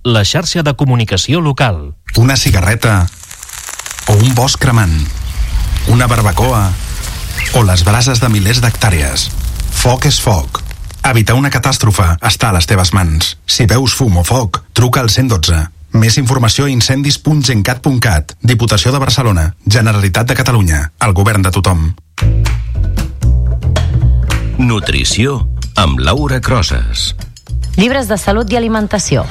la xarxa de comunicació local. Una cigarreta o un bosc cremant, una barbacoa o les brases de milers d'hectàrees. Foc és foc. Evitar una catàstrofe està a les teves mans. Si veus fum o foc, truca al 112. Més informació a incendis.gencat.cat. Diputació de Barcelona, Generalitat de Catalunya, el govern de tothom. Nutrició amb Laura Crosas. Llibres de salut i alimentació.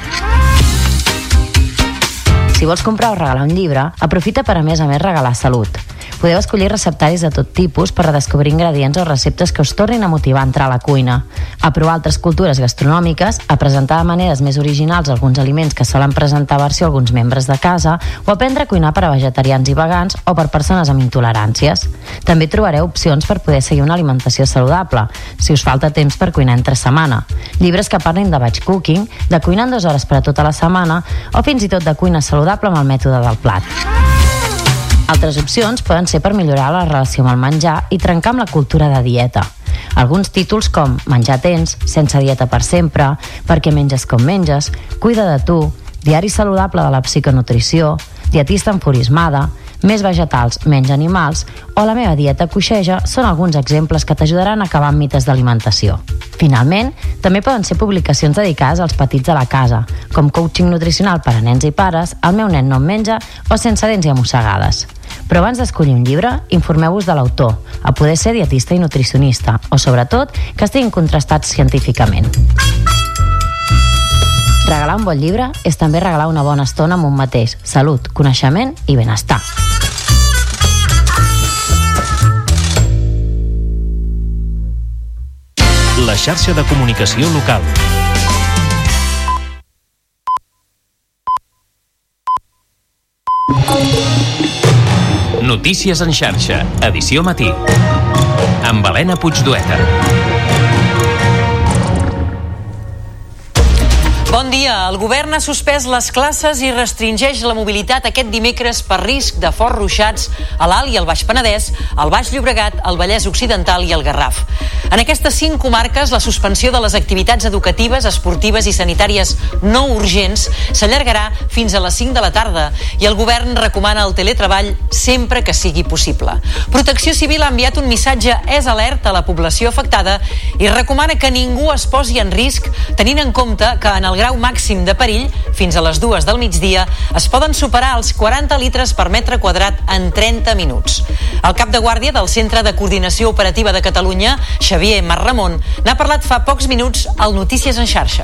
Si vols comprar o regalar un llibre, aprofita per a més regalar salut. Podeu escollir receptaris de tot tipus per redescobrir ingredients o receptes que us tornin a motivar a entrar a la cuina, a provar altres cultures gastronòmiques, a presentar de maneres més originals alguns aliments que solen presentar a versió alguns membres de casa, o aprendre a cuinar per a vegetarians i vegans o per persones amb intoleràncies. També trobareu opcions per poder seguir una alimentació saludable, si us falta temps per cuinar entre setmana. Llibres que parlin de batch cooking, de cuinar en 2 hores per a tota la setmana, o fins i tot de cuina saludable amb el mètode del plat. Altres opcions poden ser per millorar la relació amb el menjar i trencar amb la cultura de dieta. Alguns títols com Menjar tens, Sense dieta per sempre, Per què menges com menges, Cuida de tu, Diari saludable de la psiconutrició, Dietista enfurismada, Més vegetals, menys animals o La meva dieta coixeja són alguns exemples que t'ajudaran a acabar amb mites d'alimentació. Finalment, també poden ser publicacions dedicades als petits de la casa, com coaching nutricional per a nens i pares, El meu nen no em menja o Sense dents i amossegades. Però abans d'escollir un llibre, informeu-vos de l'autor, a poder ser dietista i nutricionista, o sobretot que estiguin contrastats científicament. Regalar un bon llibre és també regalar una bona estona amb un mateix, salut, coneixement i benestar. La xarxa de comunicació local. Notícies en xarxa, edició matí. Amb Helena Puigdueta. Bon dia. El govern ha suspès les classes i restringeix la mobilitat aquest dimecres per risc de forts ruixats a l'Alt i el Baix Penedès, al Baix Llobregat, al Vallès Occidental i al Garraf. En aquestes 5 comarques, la suspensió de les activitats educatives, esportives i sanitàries no urgents s'allargarà fins a les 5 de la tarda i el govern recomana el teletreball sempre que sigui possible. Protecció Civil ha enviat un missatge és alerta a la població afectada i recomana que ningú es posi en risc, tenint en compte que en el grau màxim de perill, fins a les 2 del migdia, es poden superar els 40 litres per metre quadrat en 30 minuts. El cap de guàrdia del Centre de Coordinació Operativa de Catalunya, Xavier Marramon, n'ha parlat fa pocs minuts al Notícies en xarxa.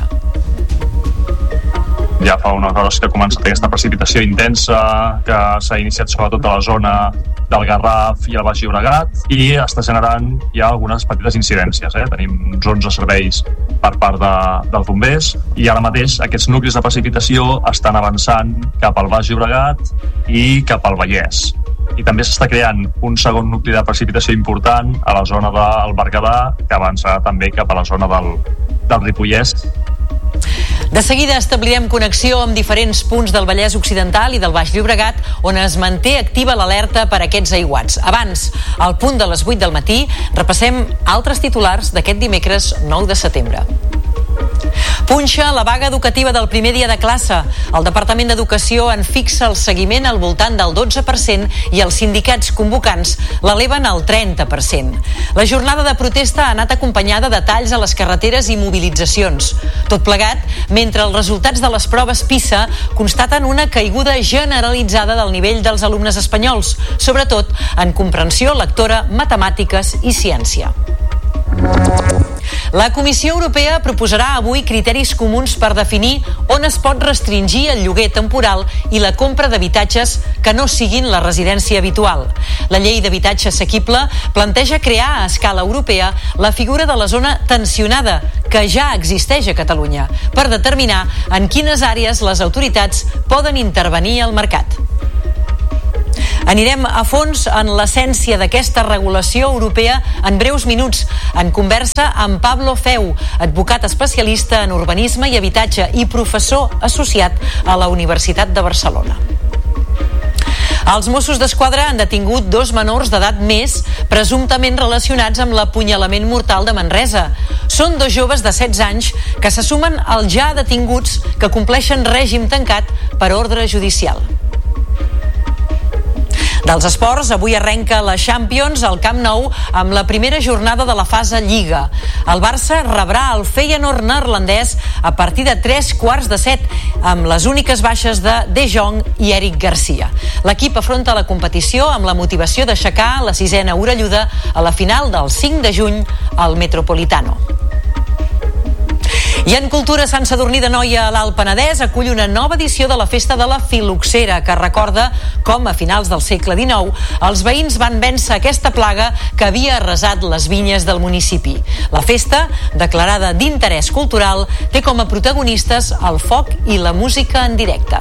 Ja fa unes hores que ha començat aquesta precipitació intensa que s'ha iniciat sobretot a la zona del Garraf i el Baix Llobregat i està generant ja algunes petites incidències. Tenim uns 11 serveis per part dels bombers i ara mateix aquests nuclis de precipitació estan avançant cap al Baix Llobregat i cap al Vallès. I també s'està creant un segon nucli de precipitació important a la zona del Berguedà, que avança també cap a la zona del Ripollès. De seguida establirem connexió amb diferents punts del Vallès Occidental i del Baix Llobregat on es manté activa l'alerta per aquests aiguats. Abans, al punt de les 8 del matí, repassem altres titulars d'aquest dimecres 9 de setembre. Punxa la vaga educativa del primer dia de classe. El Departament d'Educació en fixa el seguiment al voltant del 12% i els sindicats convocants l'eleven al 30%. La jornada de protesta ha anat acompanyada de talls a les carreteres i mobilitzacions. Tot plegat, mentre els resultats de les proves PISA constaten una caiguda generalitzada del nivell dels alumnes espanyols, sobretot en comprensió lectora, matemàtiques i ciència. La Comissió Europea proposarà avui criteris comuns per definir on es pot restringir el lloguer temporal i la compra d'habitatges que no siguin la residència habitual. La llei d'habitatge assequible planteja crear a escala europea la figura de la zona tensionada, que ja existeix a Catalunya, per determinar en quines àrees les autoritats poden intervenir al mercat. Anirem a fons en l'essència d'aquesta regulació europea en breus minuts, en conversa amb Pablo Feu, advocat especialista en urbanisme i habitatge i professor associat a la Universitat de Barcelona. Els Mossos d'Esquadra han detingut 2 menors d'edat més, presumptament relacionats amb l'apunyalament mortal de Manresa. Són 2 joves de 16 anys que se sumen als ja detinguts que compleixen règim tancat per ordre judicial. Dels esports, avui arrenca la Champions al Camp Nou amb la primera jornada de la fase Lliga. El Barça rebrà el Feyenoord neerlandès a partir de 7:15, amb les úniques baixes de Jong i Eric Garcia. L'equip afronta la competició amb la motivació d'aixecar la 6a orelluda a la final del 5 de juny al Metropolitano. I en cultura, Sant Sadurní d'Anoia a l'Alt Penedès acull una nova edició de la Festa de la Fil·loxera, que recorda com a finals del segle XIX els veïns van vèncer aquesta plaga que havia arrasat les vinyes del municipi. La festa, declarada d'interès cultural, té com a protagonistes el foc i la música en directe.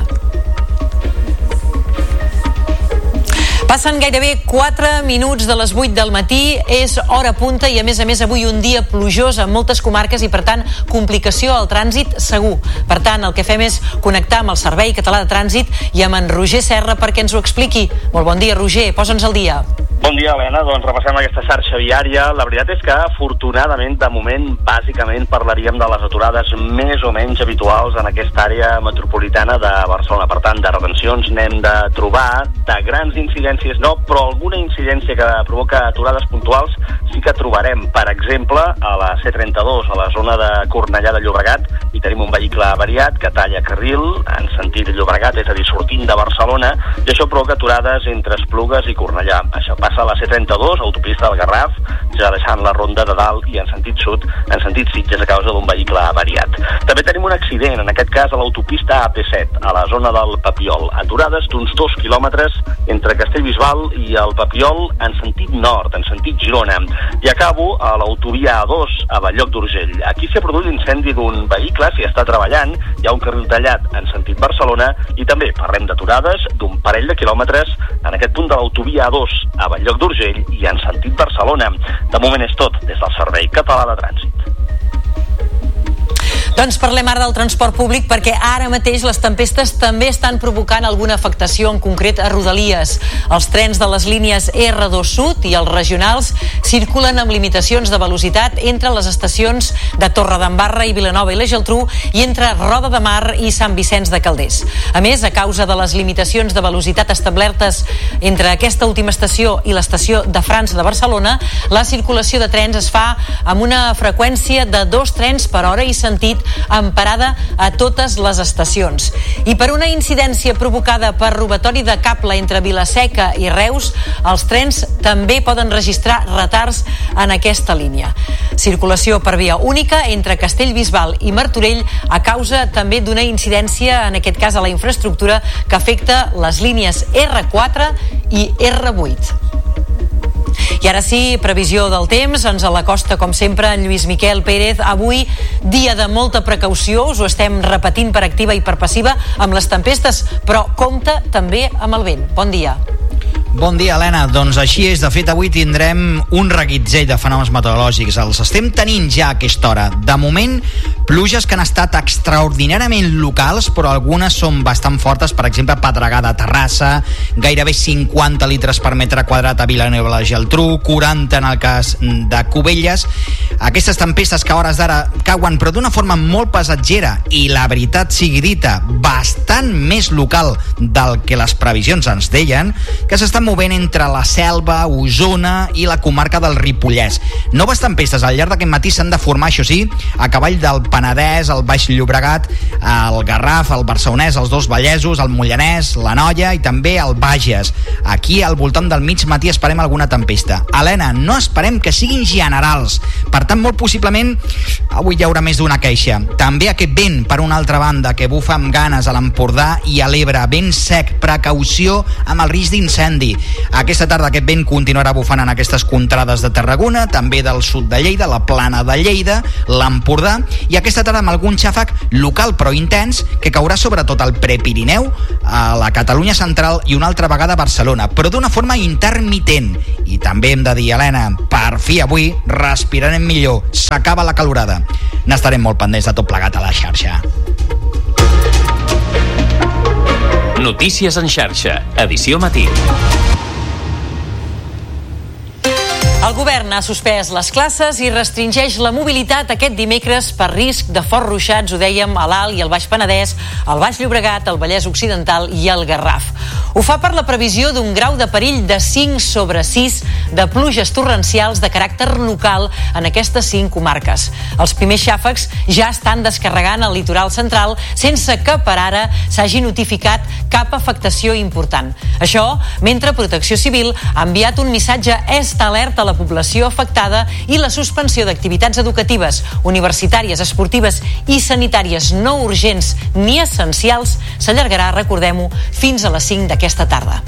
Passen gairebé 4 minuts de les 8 del matí, és hora punta i a més avui un dia plujós en moltes comarques i per tant complicació al trànsit segur. Per tant el que fem és connectar amb el Servei Català de Trànsit i amb en Roger Serra perquè ens ho expliqui. Molt bon dia, Roger, posa'ns al dia. Bon dia, Helena. Doncs repassem aquesta xarxa viària. La veritat és que, afortunadament, de moment, bàsicament parlaríem de les aturades més o menys habituals en aquesta àrea metropolitana de Barcelona. Per tant, de retencions n'hem de trobar, de grans incidències no, però alguna incidència que provoca aturades puntuals sí que trobarem. Per exemple, a la C32, a la zona de Cornellà de Llobregat, hi tenim un vehicle avariat que talla carril en sentit Llobregat, és a dir, sortint de Barcelona, i això provoca aturades entre Esplugues i Cornellà. Això passa a la C32, autopista del Garraf, ja deixant la ronda de dalt i en sentit sud, en sentit Sitges, a causa d'un vehicle avariat. També tenim un accident, en aquest cas a l'autopista AP7, a la zona del Papiol. Aturades d'uns 2 quilòmetres entre Castellbisbal i el Papiol en sentit nord, en sentit Girona. I acabo a l'autovia A2, a Bell-lloc d'Urgell. Aquí s'ha produït l'incendi d'un vehicle, s'hi està treballant, hi ha un carril tallat en sentit Barcelona i també parlem d'aturades d'un parell de quilòmetres en aquest punt de l'autovia A2, a Bell-lloc d'Urgell i en sentit Barcelona. De moment és tot des del Servei Català de Trànsit. Doncs parlem ara del transport públic perquè ara mateix les tempestes també estan provocant alguna afectació, en concret a Rodalies. Els trens de les línies R2 Sud i els regionals circulen amb limitacions de velocitat entre les estacions de Torredembarra i Vilanova i la Geltrú i entre Roda de Mar i Sant Vicenç de Calders. A més, a causa de les limitacions de velocitat establertes entre aquesta última estació i l'estació de França de Barcelona, la circulació de trens es fa amb una freqüència de 2 trens per hora i sentit amb parada a totes les estacions. I per una incidència provocada per robatori de cable entre Vilaseca i Reus, els trens també poden registrar retards en aquesta línia. Circulació per via única entre Castellbisbal i Martorell a causa també d'una incidència, en aquest cas a la infraestructura, que afecta les línies R4 i R8. I ara sí, previsió del temps, ens l'acosta com sempre en Lluís Miquel Pérez. Avui, dia de molta precaució, us ho estem repetint per activa i per passiva amb les tempestes, però compte també amb el vent. Bon dia. Bon dia, Helena. Doncs així és. De fet, avui tindrem un reguitzell de fenòmens meteorològics. Els estem tenint ja a aquesta hora. De moment, pluges que han estat extraordinàriament locals, però algunes són bastant fortes. Per exemple, pedregada a Terrassa, gairebé 50 litres per metre quadrat a Vilanova i la Geltrú, 40 en el cas de Cubelles. Aquestes tempestes que a hores d'ara cauen, però d'una forma molt passatgera i, la veritat sigui dita, bastant més local del que les previsions ens deien, que s'estan movent entre la Selva, Osona i la comarca del Ripollès. Noves tempestes al llarg d'aquest matí s'han de formar, això sí, a cavall del Penedès, el Baix Llobregat, el Garraf, el Barcelonès, els dos Vallesos, el Mollanès, l'Anoia i també el Bages. Aquí, al voltant del mig matí, esperem alguna tempesta. Helena, no esperem que siguin generals. Per tant, molt possiblement, avui hi haurà més d'una queixa. També aquest vent, per una altra banda, que bufa amb ganes a l'Empordà i a l'Ebre. Vent sec, precaució amb el risc d'incendi. Aquesta tarda aquest vent continuarà bufant en aquestes contrades de Tarragona, també del sud de Lleida, la plana de Lleida, l'Empordà, i aquesta tarda amb algun xàfec local però intens que caurà sobretot al Prepirineu, a la Catalunya central i una altra vegada a Barcelona, però d'una forma intermitent. I també hem de dir, Helena, per fi avui respirarem millor, s'acaba la calorada. N'estarem molt pendents de tot plegat a la xarxa. Notícies en xarxa, edició matí. El govern ha suspès les classes i restringeix la mobilitat aquest dimecres per risc de forts ruixats, ho dèiem, a l'Alt i al Baix Penedès, al Baix Llobregat, al Vallès Occidental i al Garraf. Ho fa per la previsió d'un grau de perill de 5/6 de pluges torrencials de caràcter local en aquestes 5 comarques. Els primers xàfecs ja estan descarregant el litoral central sense que per ara s'hagi notificat cap afectació important. Això mentre Protecció Civil ha enviat un missatge alerta a la població afectada i la suspensió d'activitats educatives, universitàries, esportives i sanitàries no urgents ni essencials s'allargarà, recordem-ho, fins a les 5 d'aquesta tarda.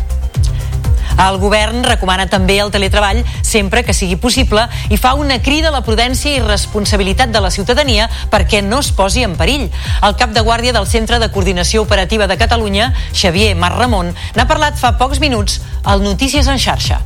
El govern recomana també el teletreball sempre que sigui possible i fa una crida a la prudència i responsabilitat de la ciutadania perquè no es posi en perill. El cap de guàrdia del Centre de Coordinació Operativa de Catalunya, Xavier Marramon, n'ha parlat fa pocs minuts al Notícies en xarxa.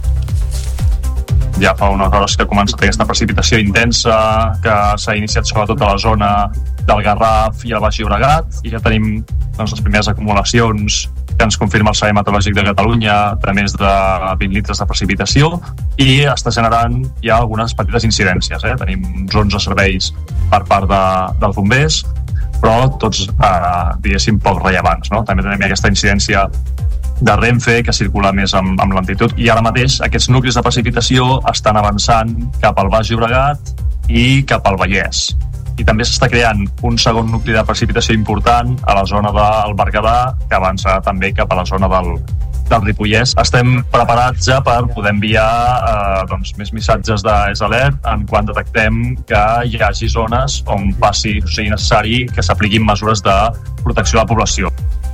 Ja fa unes hores que ha començat aquesta precipitació intensa que s'ha iniciat sobretot a la zona del Garraf i el Baix Llobregat, i ja tenim les primeres acumulacions que ens confirma el Servei Meteorològic de Catalunya de més de 20 litres de precipitació, i està generant ja algunes petites incidències. Tenim uns 11 serveis per part dels bombers, però tots, diguéssim, poc rellevants. També tenim aquesta incidència de Renfe, que circula més amb lentitud, i ara mateix aquests nuclis de precipitació estan avançant cap al Baix Llobregat i cap al Vallès. I també s'està creant un segon nucli de precipitació important a la zona del Berguedà, que avança també cap a la zona del Ripollès. Estem preparats ja per poder enviar més missatges d'alert en quan detectem que hi hagi zones on sigui necessari que s'apliquin mesures de protecció de la població.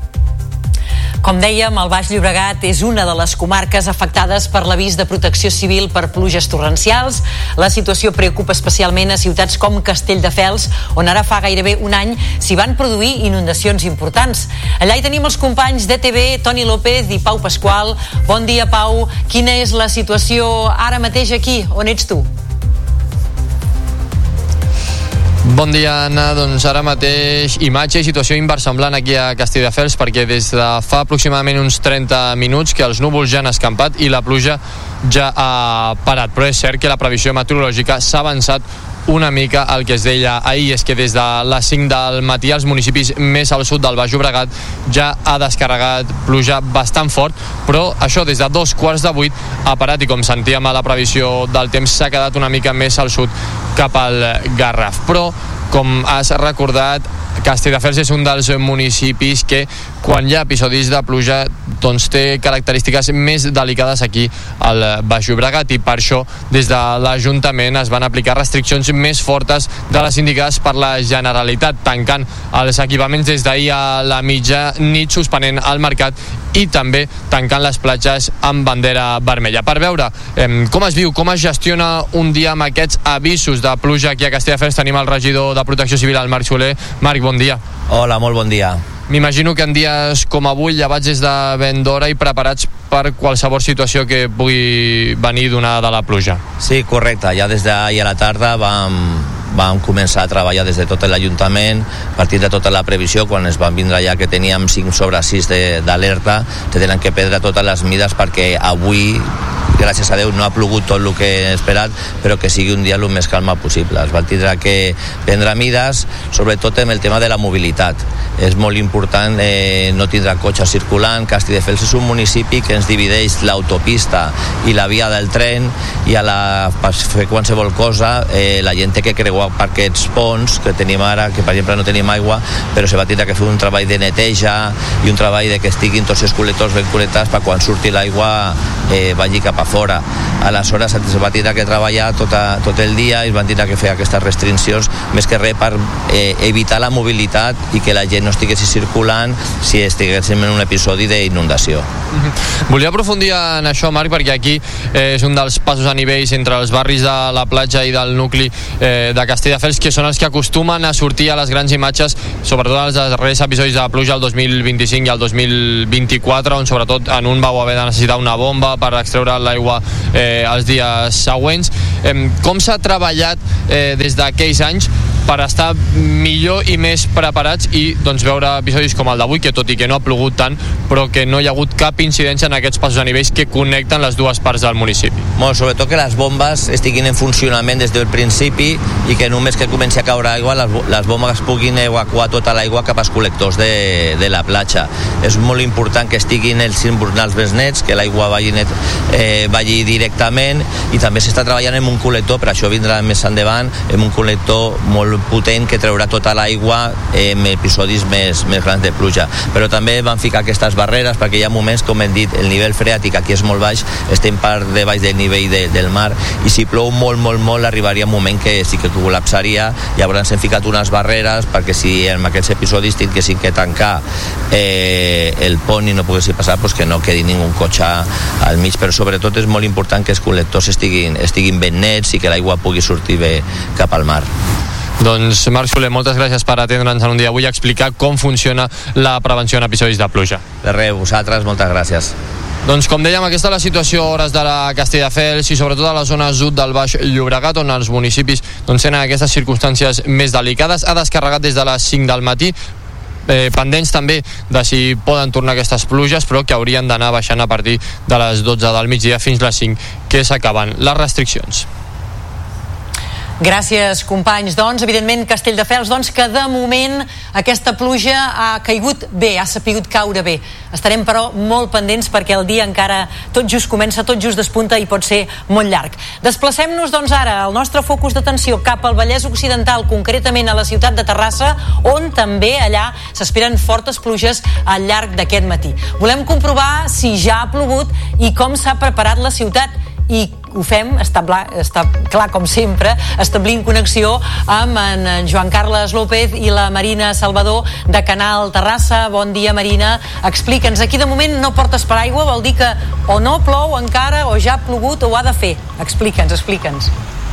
Com dèiem, el Baix Llobregat és una de les comarques afectades per l'avís de Protecció Civil per pluges torrencials. La situació preocupa especialment a ciutats com Castelldefels, on ara fa gairebé un any s'hi van produir inundacions importants. Allà hi tenim els companys d'ETV, Toni López i Pau Pasqual. Bon dia, Pau. Quina és la situació ara mateix aquí? On ets tu? Bon dia, Anna. Doncs ara mateix imatge i situació inversemblant aquí a Castelldefels, perquè des de fa aproximadament uns 30 minuts que els núvols ja han escampat i la pluja ja ha parat, però és cert que la previsió meteorològica s'ha avançat una mica el que es deia ahir, és que des de les 5 del matí als municipis més al sud del Baix Llobregat ja ha descarregat pluja bastant fort, però això des de 7:15 ha parat, i com sentíem a la previsió del temps s'ha quedat una mica més al sud cap al Garraf. Però com has recordat, Castelldefels és un dels municipis que quan hi ha episodis de pluja doncs té característiques més delicades aquí al Baix Llobregat, i per això des de l'Ajuntament es van aplicar restriccions més fortes de les indicades per la Generalitat, tancant els equipaments des d'ahir a la mitjanit, suspenent el mercat i també tancant les platges amb bandera vermella. Per veure com es viu, com es gestiona un dia amb aquests avisos de pluja aquí a Castelldefels, tenim el regidor de Protecció Civil, el Marc Soler. Marc, bon dia. Hola, molt bon dia. M'imagino que en dies com avui llevats des de ben d'hora i preparats per qualsevol situació que pugui venir donada la pluja. Sí, correcte. Ja des d'ahir a la tarda vam començar a treballar des de tot l'Ajuntament, a partir de tota la previsió, quan es van vindre ja que teníem 5/6 d'alerta, se tenen que prendre totes les mides perquè avui, gràcies a Déu, no ha plogut tot el que he esperat, però que sigui un dia el més calma possible. Es van tindre que prendre mides, sobretot en el tema de la mobilitat. És molt important no tindre cotxes circulant. Castelldefels és un municipi que ens divideix l'autopista i la via del tren, i per fer qualsevol cosa la gent té que creuar per aquests ponts que tenim ara, que per exemple no tenim aigua, però se va tindre que fer un treball de neteja i un treball de que estiguin tots els col·lectors ben connectats per quan surti l'aigua vagi cap a fora. Aleshores se va tindre que treballar tot el dia i es van tindre que fer aquestes restriccions, més que res per evitar la mobilitat i que la gent no estigués circulant si estiguéssim en un episodi d'inundació. Volia aprofundir en això, Marc, perquè aquí és un dels passos a nivells entre els barris de la platja i del nucli de Castelldefels, que són els que acostumen a sortir a les grans imatges, sobretot els darrers episodis de pluja el 2025 i el 2024, on sobretot en un vau haver de necessitar una bomba per extreure l'aigua els dies següents. Com s'ha treballat des d'aquells anys per estar millor i més preparats i doncs veure episodis com el d'avui, que tot i que no ha plogut tant, però que no hi ha hagut cap incidència en aquests passos a nivells que connecten les dues parts del municipi. Bueno, sobretot que les bombes estiguin en funcionament des del principi i que només que comenci a caure aigua les bombes puguin evacuar tota l'aigua cap als col·lectors de la platja. És molt important que estiguin els imbornals més nets, que l'aigua vagi directament, i també s'està treballant en un col·lector, per això vindrà més endavant, en un col·lector molt potent que treurà tota l'aigua en episodis més grans de pluja. Però també van ficar aquestes barreres perquè hi ha moments, com hem dit, el nivell freàtic aquí és molt baix, estem per debaix del nivell del mar, i si plou molt, molt, molt, arribaria un moment que sí que col·lapsaria. Llavors hem ficat unes barreres perquè si en aquests episodis tinguessin que tancar el pont i no poguessin passar, doncs que no quedi ningú cotxe al mig. Però sobretot és molt important que els col·lectors estiguin ben nets i que l'aigua pugui sortir bé cap al mar. Doncs Marc Soler, moltes gràcies per atendre'ns en un dia avui a explicar com funciona la prevenció en episodis de pluja. De res, vosaltres, moltes gràcies. Doncs com dèiem, aquesta és la situació a hores de la Castelldefels i sobretot a la zona sud del Baix Llobregat, on els municipis tenen aquestes circumstàncies més delicades. Ha descarregat des de les 5 del matí, pendents també de si poden tornar aquestes pluges, però que haurien d'anar baixant a partir de les 12 del migdia fins les 5, que s'acaben les restriccions. Gràcies, companys. Doncs, evidentment, Castelldefels, que de moment aquesta pluja ha caigut bé, ha sapigut caure bé. Estarem, però, molt pendents perquè el dia encara tot just comença, tot just despunta i pot ser molt llarg. Desplacem-nos, doncs, ara al nostre focus d'atenció cap al Vallès Occidental, concretament a la ciutat de Terrassa, on també allà s'esperen fortes pluges al llarg d'aquest matí. Volem comprovar si ja ha plogut i com s'ha preparat la ciutat. I ho fem, està clar com sempre, establint connexió amb en Joan Carles López i la Marina Salvador de Canal Terrassa. Bon dia, Marina. Explica'ns, aquí de moment no portes paraigua, vol dir que o no plou encara o ja ha plogut o ho ha de fer. Explica'ns.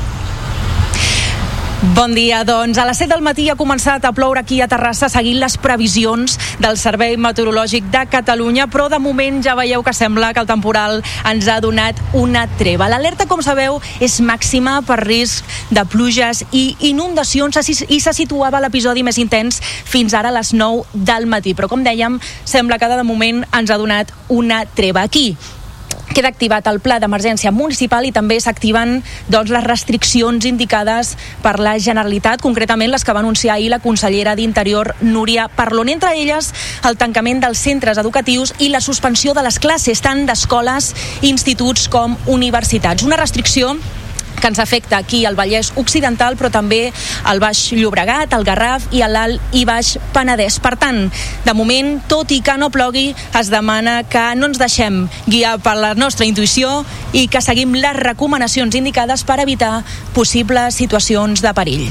Bon dia, doncs a les 7 del matí ha començat a ploure aquí a Terrassa seguint les previsions del Servei Meteorològic de Catalunya, però de moment ja veieu que sembla que el temporal ens ha donat una treva. L'alerta, com sabeu, és màxima per risc de pluges i inundacions i se situava l'episodi més intens fins ara a les 9 del matí, però com dèiem, sembla que de moment ens ha donat una treva. Aquí queda activat el pla d'emergència municipal i també s'activen les restriccions indicades per la Generalitat, concretament les que va anunciar ahir la consellera d'Interior, Núria Parlon. Entre elles, el tancament dels centres educatius i la suspensió de les classes, tant d'escoles, instituts com universitats. Una restricció que ens afecta aquí al Vallès Occidental, però també al Baix Llobregat, al Garraf i a l'Alt i Baix Penedès. Per tant, de moment, tot i que no plogui, es demana que no ens deixem guiar per la nostra intuïció i que seguim les recomanacions indicades per evitar possibles situacions de perill.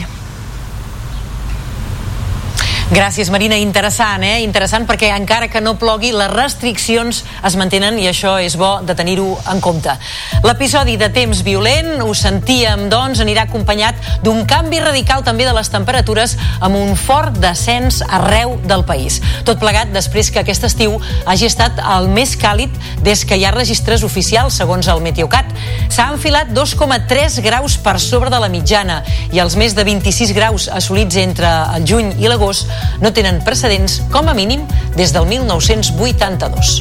Gràcies, Marina. Interessant, Interessant perquè encara que no plogui, les restriccions es mantenen i això és bo de tenir-ho en compte. L'episodi de temps violent, ho sentíem, anirà acompanyat d'un canvi radical també de les temperatures amb un fort descens arreu del país. Tot plegat després que aquest estiu hagi estat el més càlid des que hi ha registres oficials, segons el Meteocat. S'ha enfilat 2,3 graus per sobre de la mitjana i els més de 26 graus assolits entre el juny i l'agost no tenen precedents, com a mínim, des del 1982.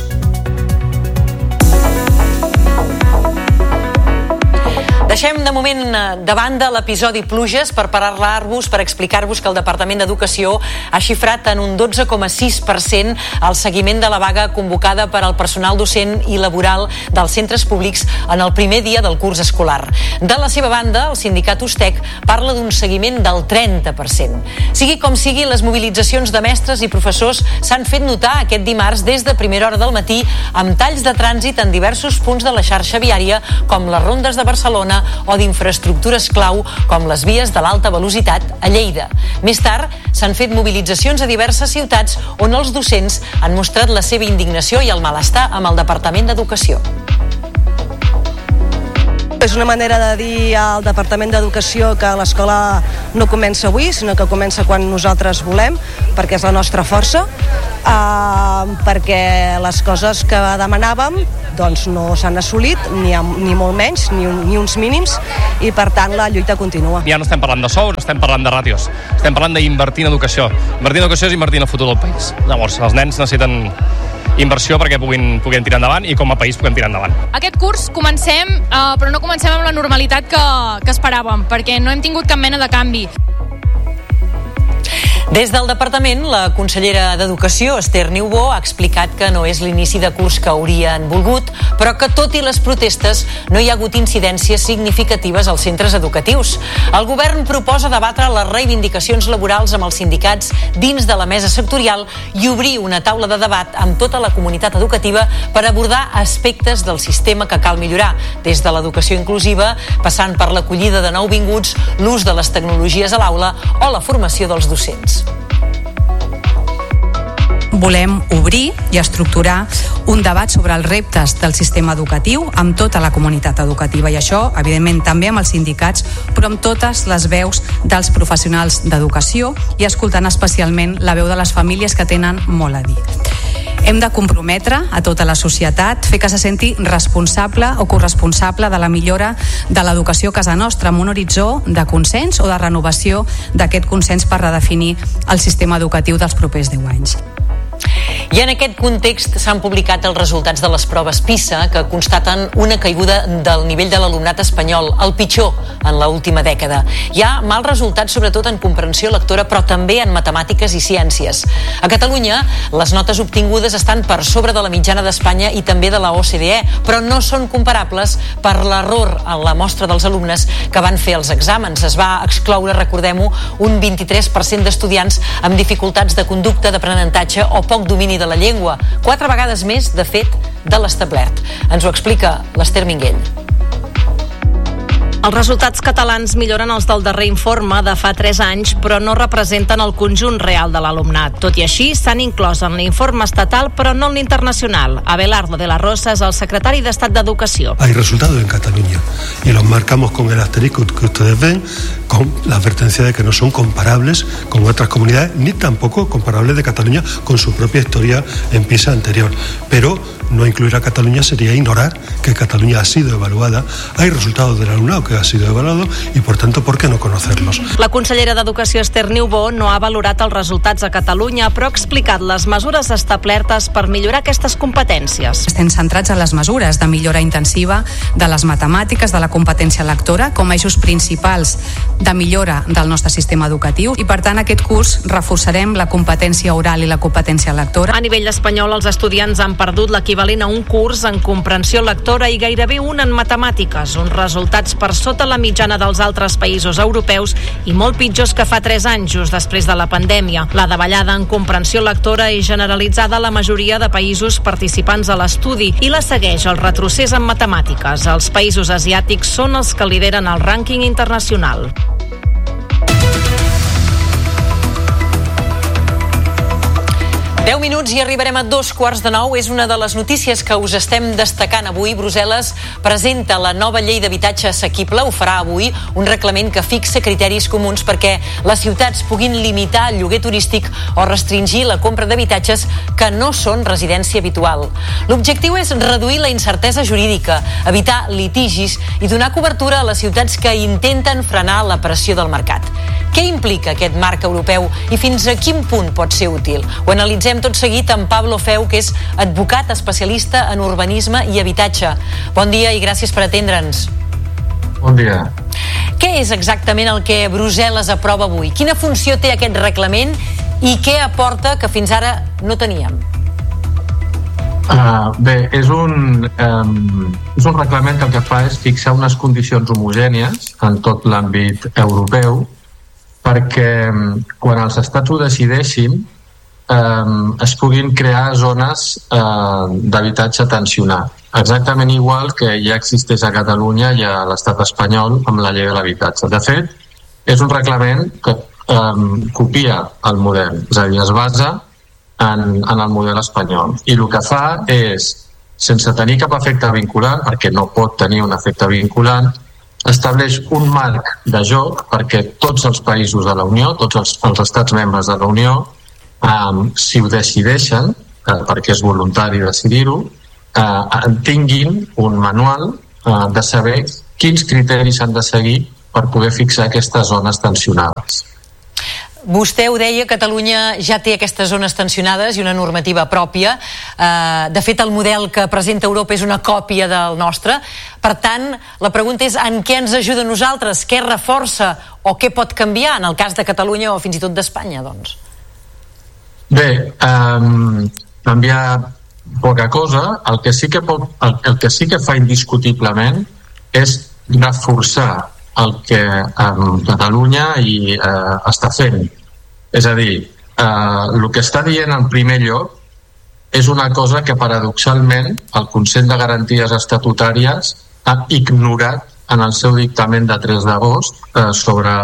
Deixem de moment de banda l'episodi pluges per parlar-vos, per explicar-vos que el Departament d'Educació ha xifrat en un 12,6% el seguiment de la vaga convocada per al personal docent i laboral dels centres públics en el primer dia del curs escolar. De la seva banda, el sindicat Ustec parla d'un seguiment del 30%. Sigui com sigui, les mobilitzacions de mestres i professors s'han fet notar aquest dimarts des de primera hora del matí amb talls de trànsit en diversos punts de la xarxa viària, com les rondes de Barcelona o d'infraestructures clau com les vies de l'alta velocitat a Lleida. Més tard, s'han fet mobilitzacions a diverses ciutats on els docents han mostrat la seva indignació i el malestar amb el Departament d'Educació. És una manera de dir al Departament d'Educació que l'escola no comença avui, sinó que comença quan nosaltres volem, perquè és la nostra força, perquè les coses que demanàvem doncs no s'han assolit, ni molt menys, ni uns mínims, i per tant la lluita continua. Ja no estem parlant de sou, no estem parlant de ràtios, estem parlant d'invertir en educació. Invertir en educació és invertir en el futur del país. Llavors, els nens necessiten inversió perquè puguem tirar endavant i com a país puguem tirar endavant. Aquest curs comencem, però no comencem amb la normalitat que esperàvem, perquè no hem tingut cap mena de canvi. Des del Departament, la consellera d'Educació, Esther Niubó, ha explicat que no és l'inici de curs que haurien volgut, però que tot i les protestes no hi ha hagut incidències significatives als centres educatius. El govern proposa debatre les reivindicacions laborals amb els sindicats dins de la mesa sectorial i obrir una taula de debat amb tota la comunitat educativa per abordar aspectes del sistema que cal millorar, des de l'educació inclusiva, passant per l'acollida de nouvinguts, l'ús de les tecnologies a l'aula o la formació dels docents. Volem obrir i estructurar un debat sobre els reptes del sistema educatiu amb tota la comunitat educativa, i això, evidentment, també amb els sindicats, però amb totes les veus dels professionals d'educació i escoltant especialment la veu de les famílies que tenen molt a dir. Hem de comprometre a tota la societat, fer que se senti responsable o corresponsable de la millora de l'educació a casa nostra, amb un horitzó de consens o de renovació d'aquest consens per redefinir el sistema educatiu dels propers 10 anys. I en aquest context s'han publicat els resultats de les proves PISA que constaten una caiguda del nivell de l'alumnat espanyol, el pitjor en l'última dècada. Hi ha mals resultats sobretot en comprensió lectora, però també en matemàtiques i ciències. A Catalunya, les notes obtingudes estan per sobre de la mitjana d'Espanya i també de la OCDE, però no són comparables per l'error en la mostra dels alumnes que van fer els exàmens. Es va excloure, recordem-ho, un 23% d'estudiants amb dificultats de conducta, d'aprenentatge o poc domini de la llengua, 4 vegades més, de fet, de l'establert. Ens ho explica l'Ester Minguell. Els resultats catalans milloren els del darrer informe de fa 3 anys, però no representen el conjunt real de l'alumnat. Tot i així, s'han inclòs en l'informe estatal, però no en l'internacional. Abelardo de la Rosa és el secretari d'Estat d'Educació. Hay resultados en Cataluña y los marcamos con el asterisco que ustedes ven, con la advertencia de que no son comparables con otras comunidades, ni tampoco comparables de Cataluña con su propia historia en PISA anterior. Pero no incluir a Cataluña sería ignorar que Cataluña ha sido evaluada. Hay resultados del alumnado que ha sido evaluado y, por tanto, ¿por qué no conocerlos? La consellera d'Educació, Esther Niubó, no ha valorat els resultats a Catalunya, però ha explicat les mesures establertes per millorar aquestes competències. Estem centrats en les mesures de millora intensiva de les matemàtiques, de la competència lectora, com a eixos principals de millora del nostre sistema educatiu, i per tant aquest curs reforçarem la competència oral i la competència lectora. A nivell espanyol, els estudiants han perdut l'equivalent a un curs en comprensió lectora i gairebé un en matemàtiques, uns resultats per sota la mitjana dels altres països europeus i molt pitjors que fa 3 anys, just després de la pandèmia. La davallada en comprensió lectora és generalitzada a la majoria de països participants a l'estudi i la segueix el retrocés en matemàtiques. Els països asiàtics són els que lideren el rànquing internacional. Deu minuts i arribarem a 8:45. És una de les notícies que us estem destacant avui. Brussel·les presenta la nova llei d'habitatge assequible. Ho farà avui, un reglament que fixa criteris comuns perquè les ciutats puguin limitar el lloguer turístic o restringir la compra d'habitatges que no són residència habitual. L'objectiu és reduir la incertesa jurídica, evitar litigis i donar cobertura a les ciutats que intenten frenar la pressió del mercat. Què implica aquest marc europeu i fins a quin punt pot ser útil? Ho analitzem tot seguit amb Pablo Feu, que és advocat especialista en urbanisme i habitatge. Bon dia i gràcies per atendre'ns. Bon dia. Què és exactament el que Brussel·les aprova avui? Quina funció té aquest reglament i què aporta que fins ara no teníem? Bé, és un reglament que el que fa és fixar unes condicions homogènies en tot l'àmbit europeu perquè quan els estats ho decideixin es puguin crear zones d'habitatge tensionat, exactament igual que ja existeix a Catalunya i a l'estat espanyol amb la llei de l'habitatge. De fet, és un reglament que copia el model, és a dir, es basa en el model espanyol, i el que fa és sense tenir cap efecte vinculant, perquè no pot tenir un efecte vinculant, estableix un marc de joc perquè tots els països de la Unió, tots els estats membres de la Unió, si ho decideixen, perquè és voluntari decidir-ho, tinguin un manual de saber quins criteris s'han de seguir per poder fixar aquestes zones tensionades. Vostè ho deia, Catalunya ja té aquestes zones tensionades i una normativa pròpia. De fet, el model que presenta Europa és una còpia del nostre. Per tant, la pregunta és en què ens ajuda a nosaltres? Què reforça o què pot canviar en el cas de Catalunya o fins i tot d'Espanya, doncs? Bé, canviar poca cosa. El que sí que fa indiscutiblement és reforçar el que Catalunya està fent. És a dir, el que està dient en primer lloc és una cosa que paradoxalment el Consell de Garanties Estatutàries ha ignorat en el seu dictamen de 3 d'agost sobre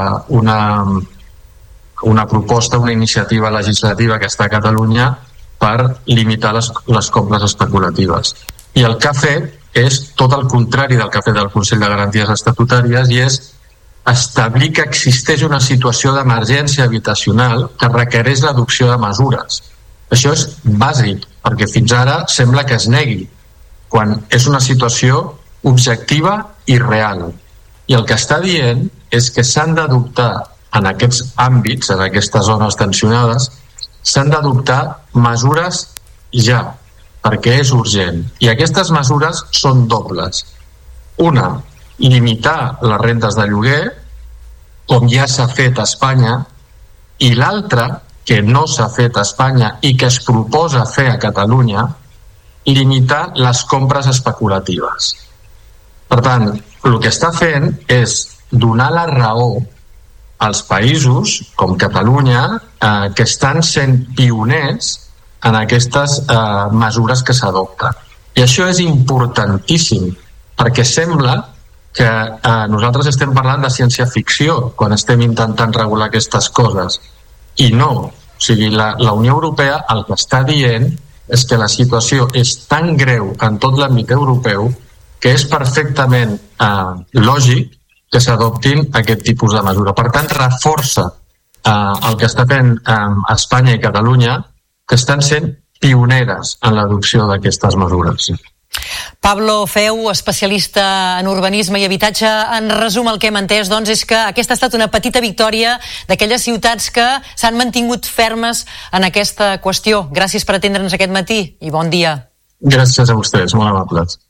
una proposta, una iniciativa legislativa que està a Catalunya per limitar les compres especulatives. I el que ha fet és tot el contrari del que ha fet el Consell de Garanties Estatutàries, i és establir que existeix una situació d'emergència habitacional que requereix l'adopció de mesures. Això és bàsic, perquè fins ara sembla que es negui, quan és una situació objectiva i real. I el que està dient és que s'han d'adoptar en aquests àmbits, en aquestes zones tensionades, s'han d'adoptar mesures ja, perquè és urgent. I aquestes mesures són dobles. Una, limitar les rendes de lloguer, com ja s'ha fet a Espanya, i l'altra, que no s'ha fet a Espanya i que es proposa fer a Catalunya, limitar les compres especulatives. Per tant, el que està fent és donar la raó als països, com Catalunya, que estan sent pioners en aquestes mesures que s'adopten. I això és importantíssim, perquè sembla que nosaltres estem parlant de ciència-ficció quan estem intentant regular aquestes coses. I no. O sigui, la Unió Europea el que està dient és que la situació és tan greu en tot l'àmbit europeu que és perfectament lògic que s'adoptin aquest tipus de mesura. Per tant, reforça el que està fent Espanya i Catalunya, que estan sent pioneres en l'adopció d'aquestes mesures. Pablo Feu, especialista en urbanisme i habitatge. En resum, el que hem entès, doncs, és que aquesta ha estat una petita victòria d'aquelles ciutats que s'han mantingut fermes en aquesta qüestió. Gràcies per atendre'ns aquest matí i bon dia. Gràcies a vostès, molt amables.